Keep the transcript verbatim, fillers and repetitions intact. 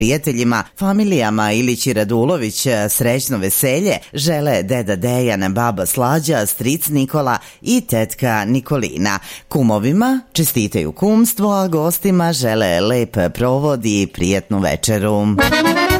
Prijateljima, familijama Ilić i Radulović srećno veselje žele deda Dejan, baba Slađa, stric Nikola i tetka Nikolina. Kumovima čestitaju kumstvo, a gostima žele lep provod i prijatnu večeru.